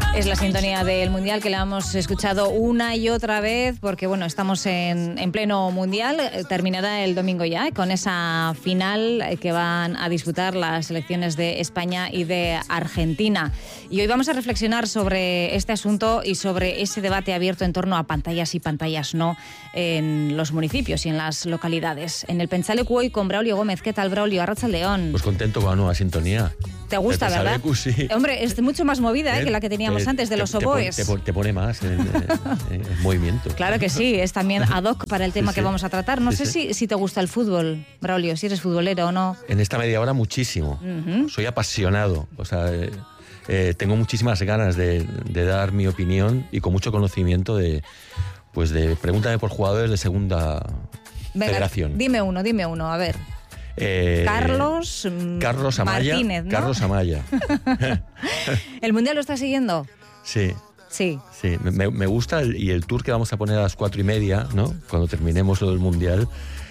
Es la sintonía del Mundial que la hemos escuchado una y otra vez porque, bueno, estamos en pleno Mundial. Terminará el domingo ya con esa final que van a disputar las selecciones de España y de Argentina. Y hoy vamos a reflexionar sobre este asunto y sobre ese debate abierto en torno a pantallas y pantallas no en los municipios y en las localidades. En el Pentsaleku hoy con Braulio Gómez. ¿Qué tal, Braulio? Arratsaldeon. Pues contento con la nueva sintonía. ¿Te gusta, el verdad? Sí. Hombre, es mucho más movida que la que teníamos antes de los oboes. Te pone más en movimiento. Claro que sí, es también ad hoc para el tema que vamos a tratar. No sé si te gusta el fútbol, Braulio, si eres futbolero o no. En esta media hora muchísimo. Soy apasionado. O sea, tengo muchísimas ganas de dar mi opinión y con mucho conocimiento de pregúntame por jugadores de segunda federación. Dime uno, a ver. Carlos Amaya, Martínez, ¿no? Carlos Amaya. ¿El Mundial lo estás siguiendo? Sí. Sí. Me gusta y el tour que vamos a poner a las 4:30, ¿no? Cuando terminemos lo del Mundial,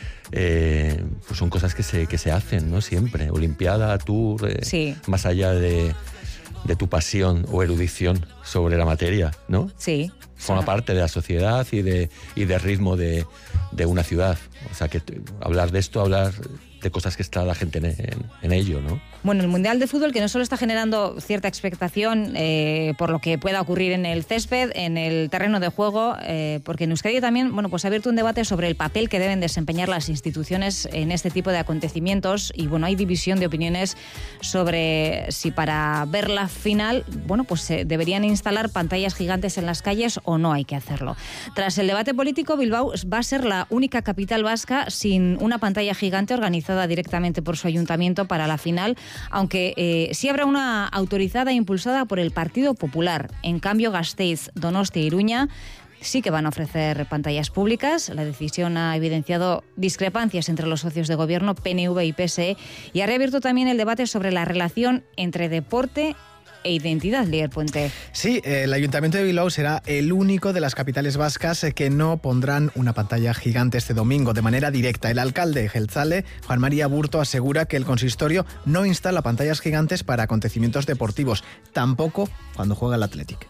pues son cosas que se hacen, ¿no? Siempre. Olimpiada, tour, más allá de tu pasión o erudición sobre la materia, ¿no? Sí. Forma parte de la sociedad y de ritmo de una ciudad. O sea, que hablar de esto, hablar de cosas que está la gente en ello, ¿no? Bueno, el Mundial de Fútbol que no solo está generando cierta expectación por lo que pueda ocurrir en el césped, en el terreno de juego, porque en Euskadi también, bueno, pues ha abierto un debate sobre el papel que deben desempeñar las instituciones en este tipo de acontecimientos y, bueno, hay división de opiniones sobre si para ver la final, bueno, pues se deberían instalar pantallas gigantes en las calles o no hay que hacerlo. Tras el debate político, Bilbao va a ser la única capital vasca sin una pantalla gigante organizada directamente por su ayuntamiento para la final, aunque sí habrá una autorizada e impulsada por el Partido Popular. En cambio, Gasteiz, Donostia e Iruña sí que van a ofrecer pantallas públicas. La decisión ha evidenciado discrepancias entre los socios de gobierno, PNV y PSE, y ha reabierto también el debate sobre la relación entre deporte e identidad, Lier Puente. Sí, el Ayuntamiento de Bilbao será el único de las capitales vascas que no pondrán una pantalla gigante este domingo de manera directa. El alcalde jeltzale, Juan María Burto, asegura que el consistorio no instala pantallas gigantes para acontecimientos deportivos, tampoco cuando juega el Athletic.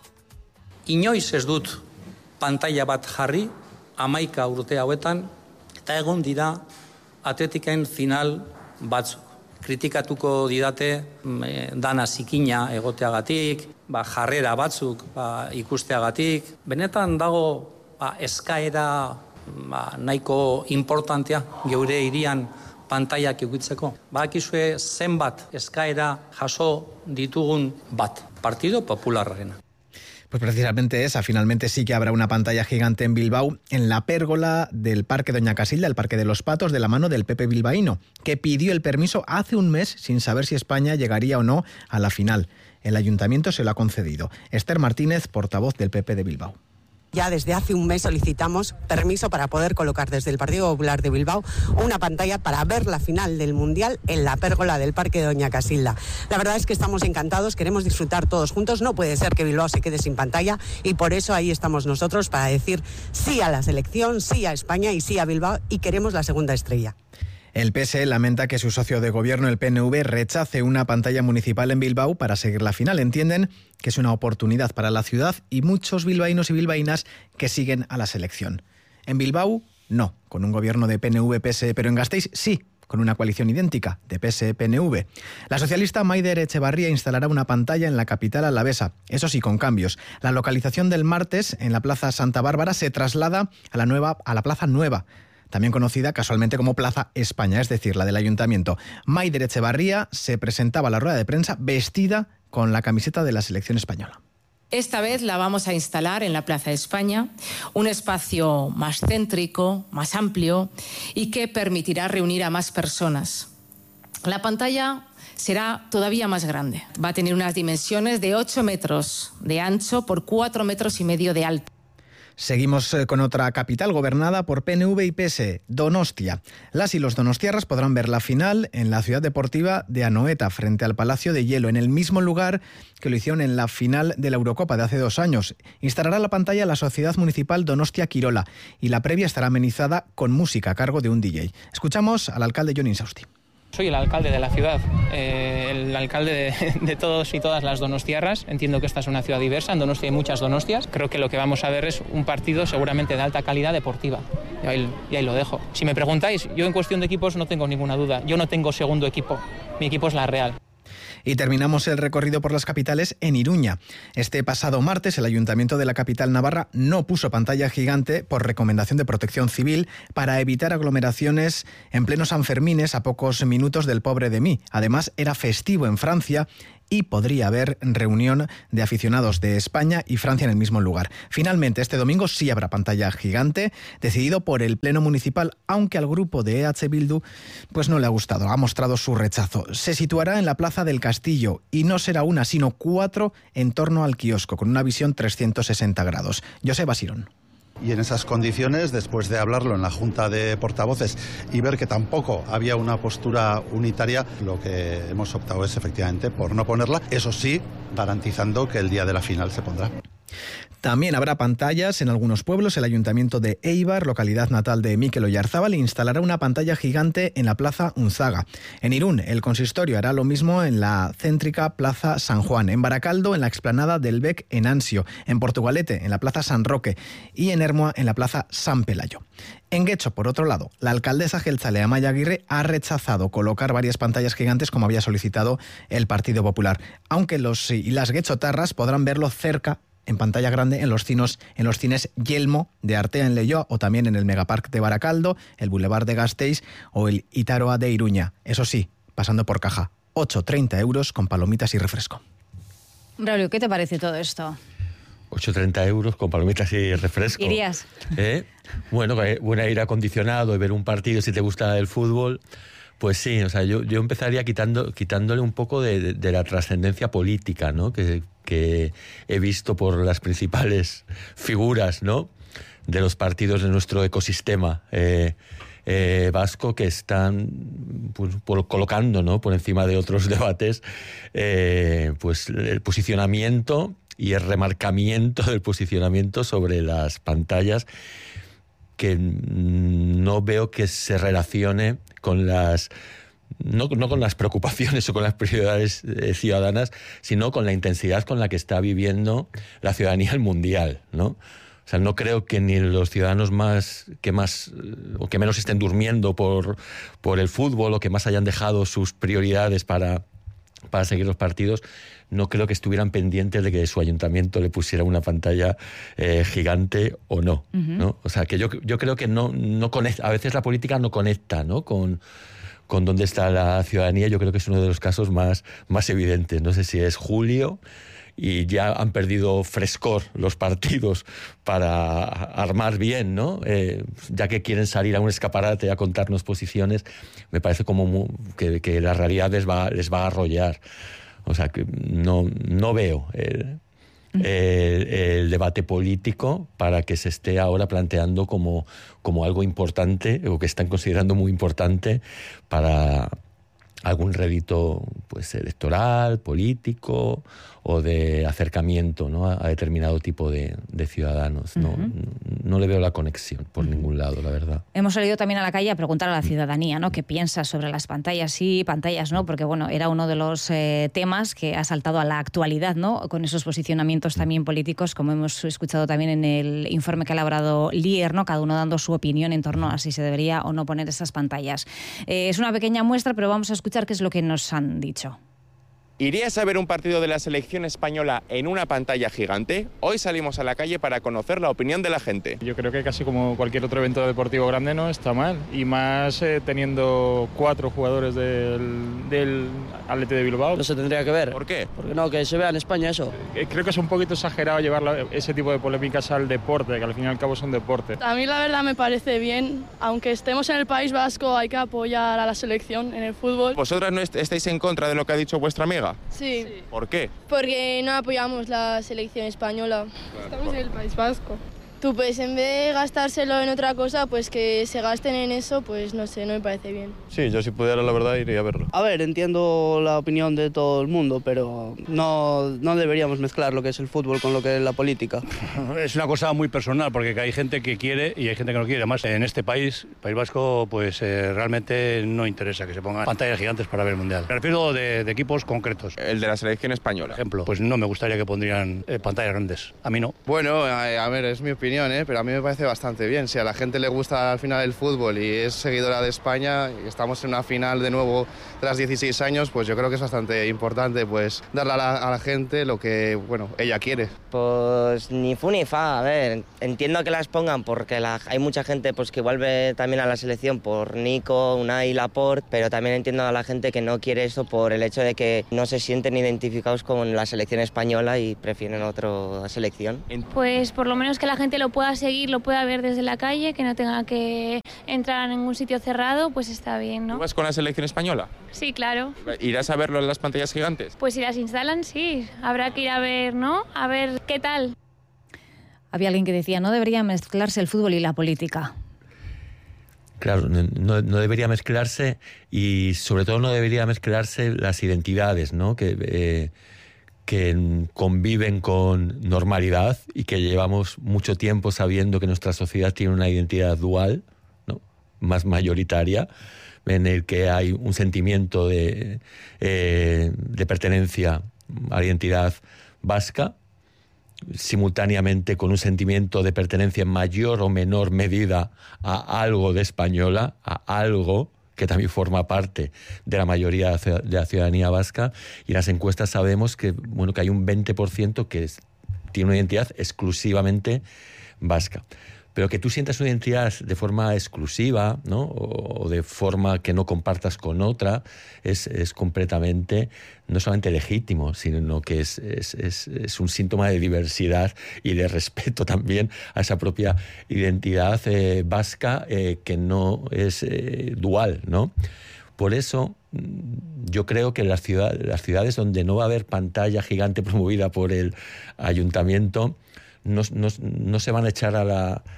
Inoiz ez dut pantalla bat jarri, 11 urte hauetan, eta egon dira Athleticen final batzuk. Kritikatuko didate dana zikina egoteagatik, jarrera batzuk ikusteagatik. Benetan dago eskaera nahiko importantea geure hirian pantaiak edukitzeko. Badakizue zenbat eskaera jaso ditugun bat, Partido Popularrarena. Pues precisamente esa, finalmente sí que habrá una pantalla gigante en Bilbao, en la pérgola del Parque Doña Casilda, el Parque de los Patos, de la mano del PP bilbaíno, que pidió el permiso hace un mes sin saber si España llegaría o no a la final. El ayuntamiento se lo ha concedido. Esther Martínez, portavoz del PP de Bilbao. Ya desde hace un mes solicitamos permiso para poder colocar desde el Partido Popular de Bilbao una pantalla para ver la final del Mundial en la pérgola del Parque de Doña Casilda. La verdad es que estamos encantados, queremos disfrutar todos juntos. No puede ser que Bilbao se quede sin pantalla y por eso ahí estamos nosotros para decir sí a la selección, sí a España y sí a Bilbao y queremos la segunda estrella. El PSE lamenta que su socio de gobierno, el PNV, rechace una pantalla municipal en Bilbao para seguir la final. Entienden que es una oportunidad para la ciudad y muchos bilbaínos y bilbaínas que siguen a la selección. En Bilbao, no, con un gobierno de PNV-PSE, pero en Gasteiz sí, con una coalición idéntica de PSE-PNV. La socialista Maider Etxebarria instalará una pantalla en la capital alavesa, eso sí, con cambios. La localización del martes en la Plaza Santa Bárbara se traslada a la Plaza Nueva, también conocida casualmente como Plaza España, es decir, la del Ayuntamiento. Maider Etxebarria se presentaba a la rueda de prensa vestida con la camiseta de la selección española. Esta vez la vamos a instalar en la Plaza España, un espacio más céntrico, más amplio y que permitirá reunir a más personas. La pantalla será todavía más grande. Va a tener unas dimensiones de 8 metros de ancho por 4,5 metros de alto. Seguimos con otra capital gobernada por PNV y PSE, Donostia. Las y los donostiarras podrán ver la final en la ciudad deportiva de Anoeta, frente al Palacio de Hielo, en el mismo lugar que lo hicieron en la final de la Eurocopa de hace 2 años. Instalará la pantalla la Sociedad Municipal Donostia Quirola y la previa estará amenizada con música a cargo de un DJ. Escuchamos al alcalde Jon Insausti. Soy el alcalde de la ciudad, el alcalde de todos y todas las donostiarras. Entiendo que esta es una ciudad diversa, en Donostia hay muchas donostias. Creo que lo que vamos a ver es un partido seguramente de alta calidad deportiva. Y ahí lo dejo. Si me preguntáis, yo en cuestión de equipos no tengo ninguna duda. Yo no tengo segundo equipo, mi equipo es la Real. Y terminamos el recorrido por las capitales en Iruña. Este pasado martes, el Ayuntamiento de la capital navarra no puso pantalla gigante por recomendación de Protección Civil para evitar aglomeraciones en pleno Sanfermines a pocos minutos del Pobre de Mí. Además, era festivo en Francia y podría haber reunión de aficionados de España y Francia en el mismo lugar. Finalmente, este domingo sí habrá pantalla gigante, decidido por el Pleno Municipal, aunque al grupo de EH Bildu pues no le ha gustado, ha mostrado su rechazo. Se situará en la Plaza del Castillo y no será una, sino 4 en torno al kiosco, con una visión 360 grados. Joseba Sirón. Y en esas condiciones, después de hablarlo en la Junta de Portavoces y ver que tampoco había una postura unitaria, lo que hemos optado es efectivamente por no ponerla, eso sí, garantizando que el día de la final se pondrá. También habrá pantallas en algunos pueblos. El Ayuntamiento de Eibar, localidad natal de Mikel Oyarzábal, instalará una pantalla gigante en la Plaza Unzaga. En Irún, el consistorio hará lo mismo en la céntrica Plaza San Juan. En Baracaldo, en la explanada del Bec en Ansio. En Portugalete, en la Plaza San Roque. Y en Ermua, en la Plaza San Pelayo. En Guecho, por otro lado, la alcaldesa jeltzale Amaia Aguirre ha rechazado colocar varias pantallas gigantes como había solicitado el Partido Popular, aunque los y las guechotarras podrán verlo cerca en pantalla grande en los cines Yelmo de Artea en Leioa o también en el Megapark de Baracaldo, el Boulevard de Gasteiz o el Itaroa de Iruña. Eso sí, pasando por caja, 8,30 € con palomitas y refresco. Braulio, ¿qué te parece todo esto? 8,30 € con palomitas y refresco. ¿Irías? Bueno, buen aire acondicionado y ver un partido si te gusta el fútbol. Pues sí, o sea, yo empezaría quitándole un poco de la trascendencia política, ¿no? Que he visto por las principales figuras, ¿no? De los partidos de nuestro ecosistema vasco, que están pues, colocando, ¿no? Por encima de otros debates pues el posicionamiento y el remarcamiento del posicionamiento sobre las pantallas, que no veo que se relacione con las no con las preocupaciones o con las prioridades ciudadanas, sino con la intensidad con la que está viviendo la ciudadanía el mundial, ¿no? O sea, no creo que ni los ciudadanos que menos estén durmiendo por el fútbol o que más hayan dejado sus prioridades para seguir los partidos, no creo que estuvieran pendientes de que su ayuntamiento le pusiera una pantalla gigante o no, ¿no? O sea, que yo creo que no conecta, a veces la política no conecta, ¿no? con dónde está la ciudadanía. Yo creo que es uno de los casos más evidentes. No sé si es julio y ya han perdido frescor los partidos para armar bien, ¿no? Ya que quieren salir a un escaparate a contarnos posiciones, me parece como que la realidad les va a arrollar. O sea, que no veo el debate político para que se esté ahora planteando como algo importante, o que están considerando muy importante para algún rédito pues electoral, político o de acercamiento, ¿no? a determinado tipo de ciudadanos. No le veo la conexión por ningún lado, la verdad. Hemos salido también a la calle a preguntar a la ciudadanía, ¿no? ¿Qué piensa sobre las pantallas sí, pantallas no? Porque bueno, era uno de los temas que ha saltado a la actualidad, ¿no? Con esos posicionamientos también políticos, como hemos escuchado también en el informe que ha elaborado Lier, ¿no? Cada uno dando su opinión en torno a si se debería o no poner esas pantallas. Es una pequeña muestra, pero vamos a escuchar qué es lo que nos han dicho. ¿Irías a ver un partido de la selección española en una pantalla gigante? Hoy salimos a la calle para conocer la opinión de la gente. Yo creo que casi como cualquier otro evento deportivo grande no está mal. Y más teniendo 4 jugadores del Athletic de Bilbao. No se tendría que ver. ¿Por qué? Porque no, que se vea en España eso. Creo que es un poquito exagerado llevar ese tipo de polémicas al deporte, que al fin y al cabo es un deporte. A mí la verdad me parece bien. Aunque estemos en el País Vasco, hay que apoyar a la selección en el fútbol. ¿Vosotras no estáis en contra de lo que ha dicho vuestra amiga? Sí. ¿Por qué? Porque no apoyamos la selección española. Claro. Estamos en el País Vasco. Tú pues en vez de gastárselo en otra cosa, pues que se gasten en eso, pues no sé, no me parece bien. Sí, yo si pudiera la verdad iría a verlo. A ver, entiendo la opinión de todo el mundo, pero no deberíamos mezclar lo que es el fútbol con lo que es la política. Es una cosa muy personal, porque hay gente que quiere y hay gente que no quiere. Además, en este país, País Vasco, pues realmente no interesa que se pongan pantallas gigantes para ver el Mundial. Me refiero de equipos concretos. El de la selección española. Por ejemplo, pues no me gustaría que pondrían pantallas grandes. A mí no. Bueno, a ver, es mi opinión, pero a mí me parece bastante bien. Si a la gente le gusta al final el fútbol y es seguidora de España y estamos en una final de nuevo tras 16 años, pues yo creo que es bastante importante pues darle a la gente lo que, bueno, ella quiere. Pues ni fu ni fa, a ver, entiendo que las pongan porque hay mucha gente pues que vuelve también a la selección por Nico, Unai, Laporte, pero también entiendo a la gente que no quiere eso por el hecho de que no se sienten identificados con la selección española y prefieren otra selección. Pues por lo menos que la gente lo pueda seguir, lo pueda ver desde la calle, que no tenga que entrar a ningún sitio cerrado, pues está bien, ¿no? ¿Tú vas con la selección española? Sí, claro. ¿Irás a verlo en las pantallas gigantes? Pues si las instalan, sí. Habrá que ir a ver, ¿no? A ver qué tal. Había alguien que decía, no debería mezclarse el fútbol y la política. Claro, no debería mezclarse y sobre todo no debería mezclarse las identidades, ¿no? Que conviven con normalidad y que llevamos mucho tiempo sabiendo que nuestra sociedad tiene una identidad dual, ¿no? Más mayoritaria, en el que hay un sentimiento de pertenencia a la identidad vasca, simultáneamente con un sentimiento de pertenencia en mayor o menor medida a algo de española, a algo que también forma parte de la mayoría de la ciudadanía vasca, y en las encuestas sabemos que, bueno, que hay un 20% que tiene una identidad exclusivamente vasca. Pero que tú sientas una identidad de forma exclusiva, ¿no? O de forma que no compartas con otra, es completamente, no solamente legítimo, sino que es un síntoma de diversidad y de respeto también a esa propia identidad vasca que no es dual, ¿no? Por eso yo creo que las ciudades donde no va a haber pantalla gigante promovida por el ayuntamiento no se van a echar a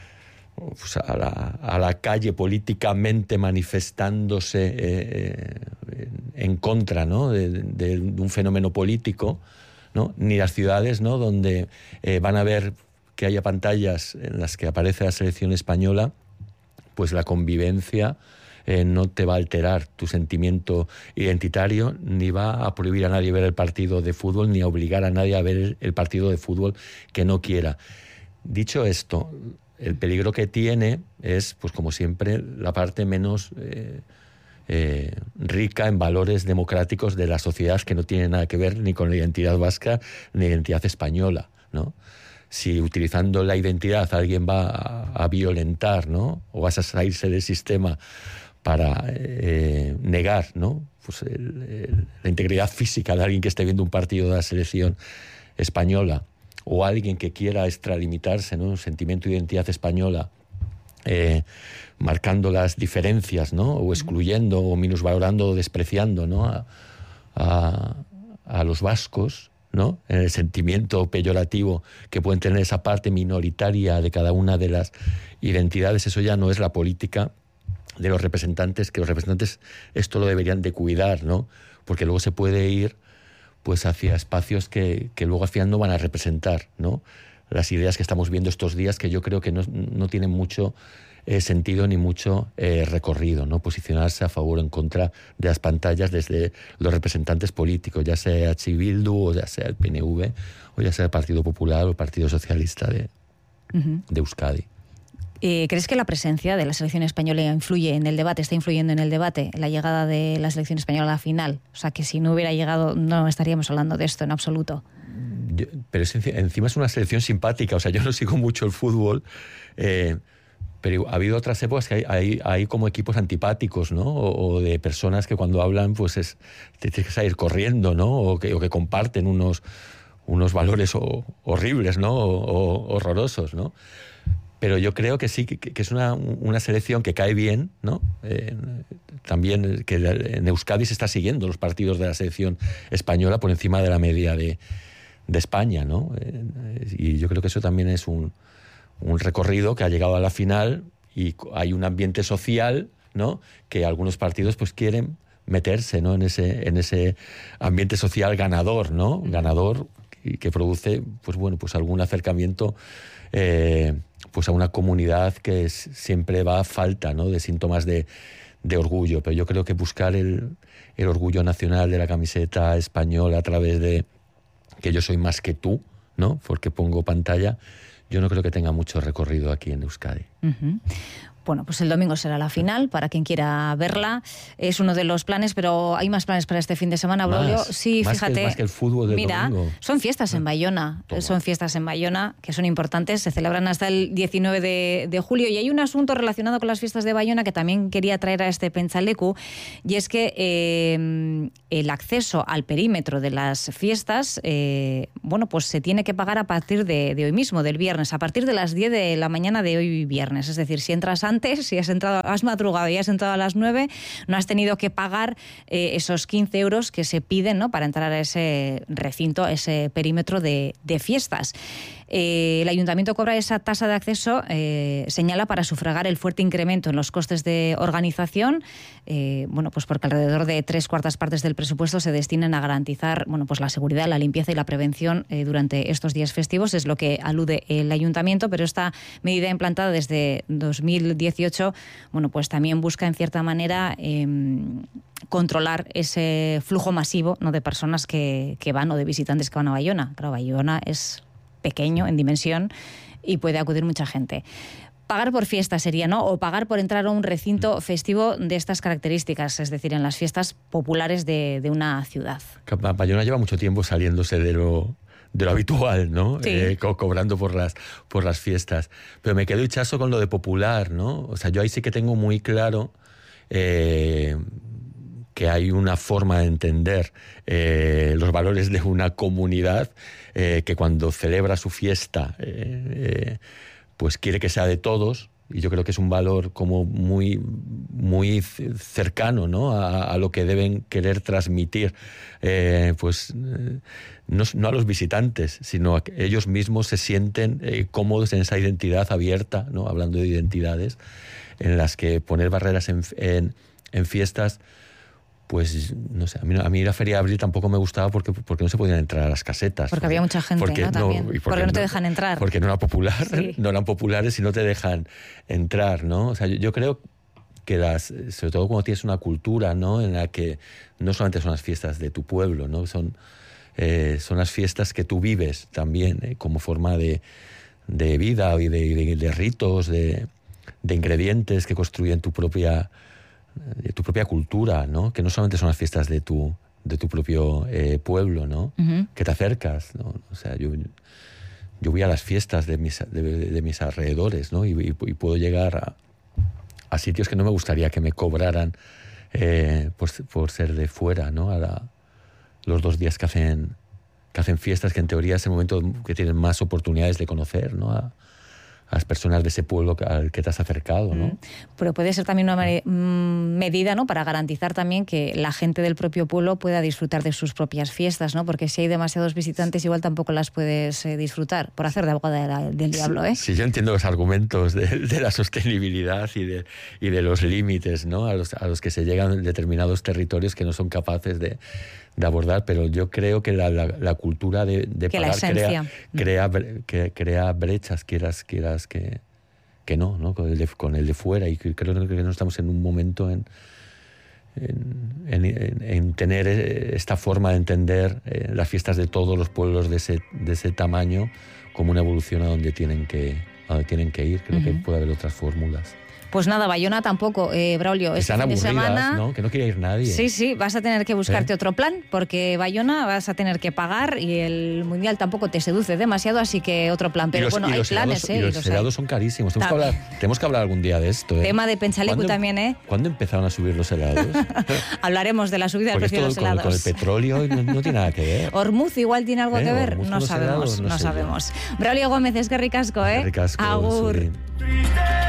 la calle políticamente manifestándose en contra, ¿no? de un fenómeno político, ¿no? Ni las ciudades, ¿no? Donde van a ver que haya pantallas en las que aparece la selección española, pues la convivencia no te va a alterar tu sentimiento identitario, ni va a prohibir a nadie ver el partido de fútbol, ni a obligar a nadie a ver el partido de fútbol que no quiera. Dicho esto, el peligro que tiene es, pues como siempre, la parte menos rica en valores democráticos de la sociedad, que no tiene nada que ver ni con la identidad vasca ni la identidad española, ¿no? Si utilizando la identidad alguien va a violentar, ¿no? O vas a salirse del sistema para negar, ¿no? Pues la integridad física de alguien que esté viendo un partido de la selección española, o alguien que quiera extralimitarse, ¿no? Un sentimiento de identidad española, marcando las diferencias, ¿no? O excluyendo, o minusvalorando, o despreciando, ¿no? a los vascos, ¿no? En el sentimiento peyorativo que pueden tener esa parte minoritaria de cada una de las identidades. Eso ya no es la política de los representantes, que los representantes esto lo deberían de cuidar, ¿no? Porque luego se puede ir pues hacia espacios que luego al final no van a representar, ¿no? Las ideas que estamos viendo estos días, que yo creo que no tienen mucho sentido ni mucho recorrido, ¿no? Posicionarse a favor o en contra de las pantallas desde los representantes políticos, ya sea H. Bildu, o ya sea el PNV, o ya sea el Partido Popular o el Partido Socialista de Euskadi. ¿Crees que la presencia de la selección española influye en el debate, está influyendo en el debate, la llegada de la selección española a la final? O sea, que si no hubiera llegado no estaríamos hablando de esto en absoluto. Pero encima es una selección simpática. O sea, yo no sigo mucho el fútbol, pero ha habido otras épocas que hay como equipos antipáticos, ¿no? O de personas que cuando hablan pues te tienes que salir corriendo, ¿no? O que comparten unos valores horribles, ¿no? O horrorosos, ¿no? Pero yo creo que sí, que es una selección que cae bien, ¿no? También que en Euskadi se está siguiendo los partidos de la selección española por encima de la media de España, ¿no? Y yo creo que eso también es un un recorrido que ha llegado a la final y hay un ambiente social, ¿no?, que algunos partidos pues quieren meterse, ¿no?, en ese ambiente social ganador, ¿no? Ganador y que produce pues bueno, pues algún acercamiento pues a una comunidad que siempre va a falta, ¿no?, de síntomas de orgullo. Pero yo creo que buscar el orgullo nacional de la camiseta española a través de que yo soy más que tú, ¿no?, porque pongo pantalla, yo no creo que tenga mucho recorrido aquí en Euskadi. Uh-huh. Bueno, pues el domingo será la final, para quien quiera verla. Es uno de los planes, pero hay más planes para este fin de semana, Braulio. Sí, fíjate. Más que el fútbol del domingo. Son fiestas en Bayona. Son fiestas en Bayona que son importantes. Se celebran hasta el 19 de julio. Y hay un asunto relacionado con las fiestas de Bayona que también quería traer a este Pentsaleku. Y es que el acceso al perímetro de las fiestas, bueno, pues se tiene que pagar a partir de hoy mismo, del viernes, a partir de las 10 de la mañana de hoy viernes. Es decir, si entras antes, si has madrugado y has entrado a las 9, no has tenido que pagar esos 15 euros que se piden, ¿no?, para entrar a ese recinto, a ese perímetro de fiestas. El ayuntamiento cobra esa tasa de acceso, señala, para sufragar el fuerte incremento en los costes de organización, bueno, pues porque alrededor de 3/4 partes del presupuesto se destinan a garantizar, bueno, pues la seguridad, la limpieza y la prevención durante estos días festivos, es lo que alude el ayuntamiento, pero esta medida implantada desde 2018, bueno, pues también busca en cierta manera controlar ese flujo masivo, ¿no?, de personas que van o de visitantes que van a Bayona. Claro, Bayona es pequeño en dimensión y puede acudir mucha gente. Pagar por fiesta sería, ¿no?, o pagar por entrar a un recinto festivo de estas características, es decir, en las fiestas populares de una ciudad. Bayona lleva mucho tiempo saliéndose de lo habitual, ¿no? Sí. Cobrando por las fiestas. Pero me quedo hinchazo con lo de popular, ¿no? O sea, yo ahí sí que tengo muy claro que hay una forma de entender los valores de una comunidad que cuando celebra su fiesta pues quiere que sea de todos, y yo creo que es un valor como muy, muy cercano, ¿no?, a lo que deben querer transmitir pues no a los visitantes, sino a que ellos mismos se sienten cómodos en esa identidad abierta, ¿no?, hablando de identidades en las que poner barreras en fiestas, pues no sé, a mí la Feria de Abril tampoco me gustaba porque no se podían entrar a las casetas. Porque había mucha gente, ¿no?, también. Porque no te dejan entrar. Porque no era popular, sí. No eran populares y no te dejan entrar, ¿no? O sea, yo creo que sobre todo cuando tienes una cultura, ¿no?, en la que no solamente son las fiestas de tu pueblo, ¿no?, son las fiestas que tú vives también, como forma de vida y de ritos, de ingredientes que construyen tu propia cultura, ¿no?, que no solamente son las fiestas de tu propio pueblo, ¿no?, uh-huh, que te acercas, ¿no? O sea, yo voy a las fiestas de mis alrededores, ¿no?, y puedo llegar a sitios que no me gustaría que me cobraran por ser de fuera, ¿no?, los 2 días que hacen fiestas, que en teoría es el momento que tienen más oportunidades de conocer, ¿no?, a las personas de ese pueblo al que te has acercado, ¿no? Pero puede ser también una medida, ¿no?, para garantizar también que la gente del propio pueblo pueda disfrutar de sus propias fiestas, ¿no? Porque si hay demasiados visitantes, igual tampoco las puedes disfrutar, por hacer de abogada del diablo, ¿eh? Sí, yo entiendo los argumentos de la sostenibilidad y de los límites, ¿no?, a los que se llegan en determinados territorios que no son capaces de abordar, pero yo creo que la cultura de pagar crea brechas, quieras que no, con el de fuera, y creo que no estamos en un momento en tener esta forma de entender las fiestas de todos los pueblos de ese tamaño como una evolución a donde tienen que ir. Creo que puede haber otras fórmulas. Pues nada, Bayona tampoco, Braulio. Este fin de semana, ¿no?, que no quiere ir nadie. Sí, vas a tener que buscarte otro plan, porque Bayona vas a tener que pagar y el Mundial tampoco te seduce demasiado, así que otro plan. Pero bueno, hay planes, y los helados son carísimos. Tenemos que hablar algún día de esto. Tema de Pentsaleku también, ¿eh? ¿Cuándo empezaron a subir los helados? Hablaremos de la subida del precio de los helados. Con el petróleo no tiene nada que ver. Hormuz igual tiene algo que ver. No sabemos. Braulio Gómez, eskerrik asko, ¿eh? Eskerrik asko, agur.